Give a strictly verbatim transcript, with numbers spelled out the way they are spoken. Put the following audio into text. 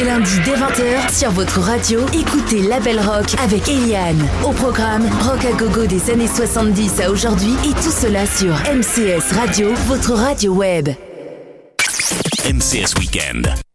lundis dès vingt heures sur votre radio, écoutez Label Rock avec Eliane. Au programme, rock à gogo des années soixante-dix à aujourd'hui et tout cela sur M C S Radio, votre radio web. M C S Weekend.